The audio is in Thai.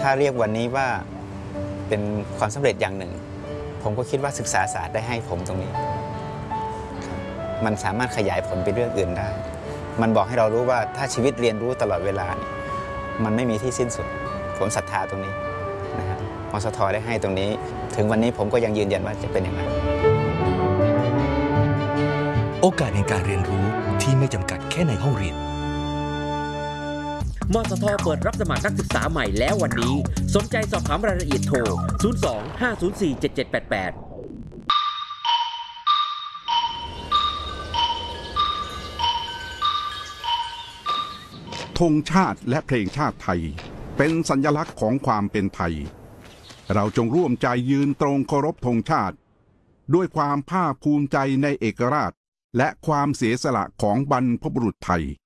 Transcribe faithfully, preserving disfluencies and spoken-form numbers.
ถ้าเรียกวันนี้ว่าเป็นความสำเร็จอย่างหนึ่งผมก็คิดว่าศึกษาศาสตร์ได้ให้ผมตรงนี้มันสามารถขยายผลไปเรื่องอื่นได้มันบอกให้เรารู้ว่าถ้าชีวิตเรียนรู้ตลอดเวลาเนี่ยมันไม่มีที่สิ้นสุดผมศรัทธาตรงนี้นะครับมสทได้ให้ตรงนี้ถึงวันนี้ผมก็ยังยืนยันว่าจะเป็นอย่างนั้นโอกาสในการเรียนรู้ที่ไม่จำกัดแค่ในห้องเรียนมสทเปิดรับสมัครนักศึกษาใหม่แล้ววันนี้สนใจสอบถามรายละเอียดโทรศูนย์ สอง ห้า ศูนย์ สี่ เจ็ด เจ็ด แปด แปดธงชาติและเพลงชาติไทยเป็นสัญลักษณ์ของความเป็นไทยเราจงร่วมใจยืนตรงเคารพธงชาติด้วยความภาคภูมิใจในเอกราชและความเสียสละของบรรพบุรุษไทย